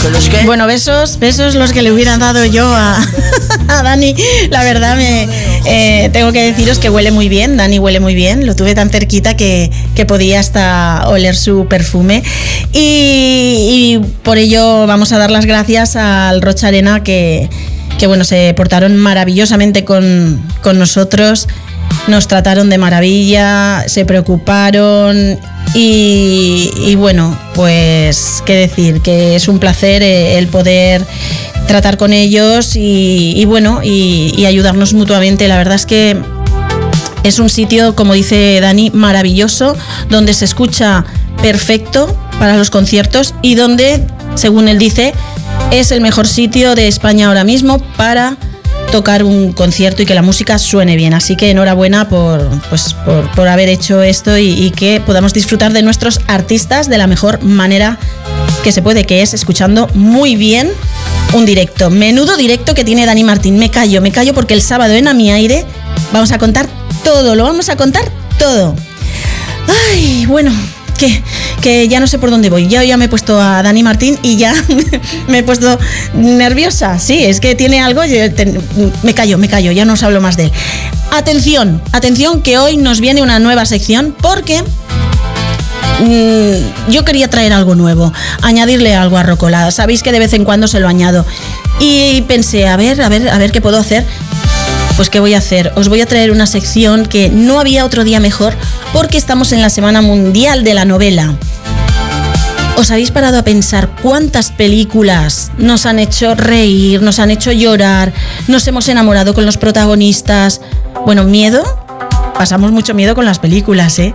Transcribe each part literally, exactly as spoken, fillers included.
Bueno, besos, besos los que le hubieran dado yo a, a Dani. La verdad, me eh, tengo que deciros que huele muy bien. Dani huele muy bien. Lo tuve tan cerquita que, que podía hasta oler su perfume. Y, y por ello vamos a dar las gracias al Rocha Arena que, que bueno, se portaron maravillosamente con, con nosotros. Nos trataron de maravilla, se preocuparon y, y bueno, pues qué decir, que es un placer el poder tratar con ellos y, y bueno, y, y ayudarnos mutuamente. La verdad es que es un sitio, como dice Dani, maravilloso, donde se escucha perfecto para los conciertos y donde, según él dice, es el mejor sitio de España ahora mismo para tocar un concierto y que la música suene bien. Así que enhorabuena por, pues, por, por haber hecho esto y, y que podamos disfrutar de nuestros artistas de la mejor manera que se puede, que es escuchando muy bien un directo. Menudo directo que tiene Dani Martín. Me callo, me callo porque el sábado en A Mi Aire vamos a contar todo, lo vamos a contar todo. Ay, bueno, que, que ya no sé por dónde voy. Ya, ya me he puesto a Dani Martín y ya me he puesto nerviosa. Sí, es que tiene algo. Te, me callo, me callo, ya no os hablo más de él. Atención, atención, que hoy nos viene una nueva sección porque mmm, yo quería traer algo nuevo, añadirle algo a Rocola. Sabéis que de vez en cuando se lo añado. Y pensé, a ver, a ver, a ver qué puedo hacer. Pues ¿qué voy a hacer? Os voy a traer una sección que no había otro día mejor porque estamos en la Semana Mundial de la Novela. ¿Os habéis parado a pensar cuántas películas nos han hecho reír, nos han hecho llorar, nos hemos enamorado con los protagonistas? Bueno, miedo, pasamos mucho miedo con las películas, ¿eh?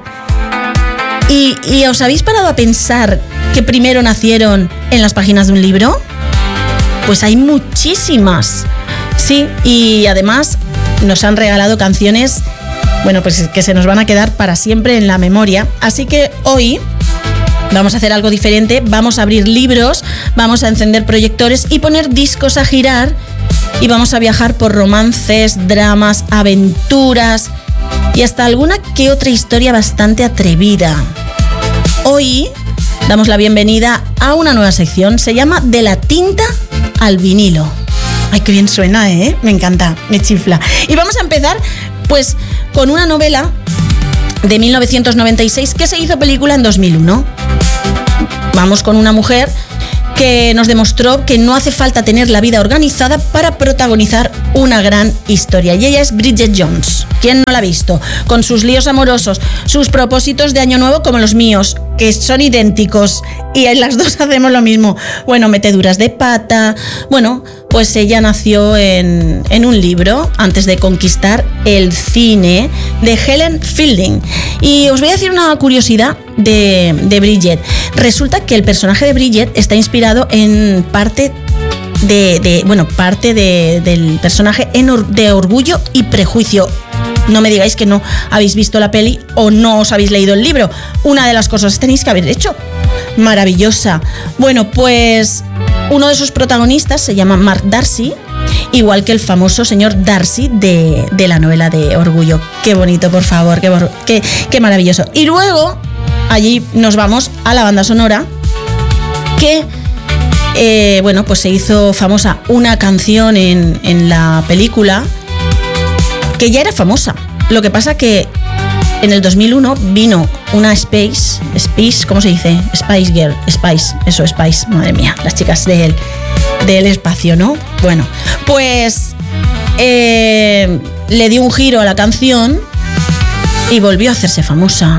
¿Y, y os habéis parado a pensar que primero nacieron en las páginas de un libro? Pues hay muchísimas. Sí, y además nos han regalado canciones, bueno, pues que se nos van a quedar para siempre en la memoria. Así que hoy vamos a hacer algo diferente, vamos a abrir libros, vamos a encender proyectores y poner discos a girar y vamos a viajar por romances, dramas, aventuras y hasta alguna que otra historia bastante atrevida. Hoy damos la bienvenida a una nueva sección, se llama De la tinta al vinilo. Ay, qué bien suena, ¿eh? Me encanta, me chifla. Y vamos a empezar, pues, con una novela de mil novecientos noventa y seis que se hizo película en dos mil uno. Vamos con una mujer que nos demostró que no hace falta tener la vida organizada para protagonizar una gran historia. Y ella es Bridget Jones. ¿Quién no la ha visto? Con sus líos amorosos, sus propósitos de año nuevo como los míos, que son idénticos, y en las dos hacemos lo mismo. Bueno, meteduras de pata. Bueno, pues ella nació en, en un libro antes de conquistar el cine, de Helen Fielding. Y os voy a decir una curiosidad de, de Bridget. Resulta que el personaje de Bridget está inspirado en parte de, de bueno, parte de, del personaje en or, de Orgullo y Prejuicio. No me digáis que no habéis visto la peli o no os habéis leído el libro. Una de las cosas que tenéis que haber hecho. Maravillosa. Bueno, pues uno de sus protagonistas se llama Mark Darcy, igual que el famoso señor Darcy de, de la novela de Orgullo. Qué bonito, por favor, qué, qué, qué maravilloso. Y luego, allí nos vamos a la banda sonora, que, eh, bueno, pues se hizo famosa una canción en, en la película, que ya era famosa. Lo que pasa que en el dos mil uno vino una Space, Space, ¿cómo se dice? Spice Girl, Spice, eso, Spice, madre mía, las chicas del, del espacio, ¿no? Bueno, pues eh, le dio un giro a la canción y volvió a hacerse famosa.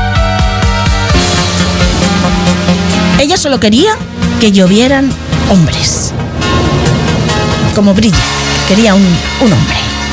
Ella solo quería que llovieran hombres, como Bridget, quería un, un hombre.